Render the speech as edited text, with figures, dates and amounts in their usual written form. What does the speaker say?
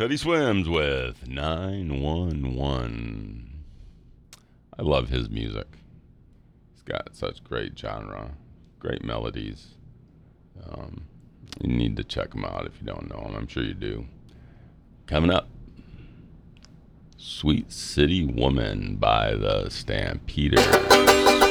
Teddy Swims with 911. I love his music. He's got such great genre, great melodies. You need to check him out if you don't know him. I'm sure you do. Coming up, Sweet City Woman by the Stampeders.